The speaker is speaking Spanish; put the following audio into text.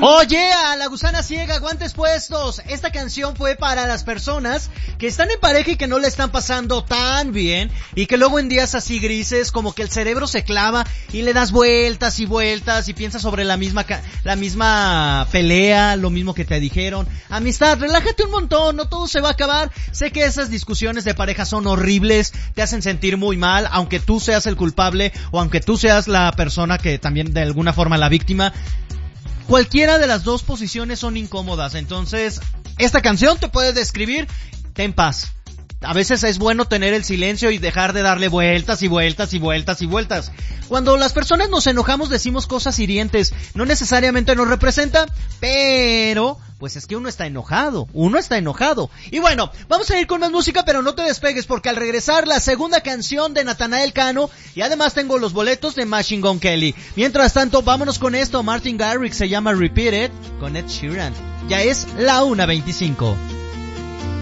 Oye, a la gusana ciega, guantes puestos. Esta canción fue para las personas que están en pareja y que no le están pasando tan bien y que luego en días así grises como que el cerebro se clava y le das vueltas y vueltas y piensas sobre la misma pelea, lo mismo que te dijeron. Amistad, relájate un montón, no todo se va a acabar. Sé que esas discusiones de pareja son horribles, te hacen sentir muy mal, aunque tú seas el culpable o aunque tú seas la persona que también de alguna forma la víctima. Cualquiera de las dos posiciones son incómodas, entonces esta canción te puede describir, ten paz. A veces es bueno tener el silencio y dejar de darle vueltas y vueltas y vueltas y vueltas. Cuando las personas nos enojamos decimos cosas hirientes, no necesariamente nos representa, pero pues es que uno está enojado. Y bueno, vamos a ir con más música, pero no te despegues porque al regresar la segunda canción de Natanael Cano y además tengo los boletos de Machine Gun Kelly. Mientras tanto, vámonos con esto, Martin Garrix se llama Repeat It con Ed Sheeran. Ya es la 1:25.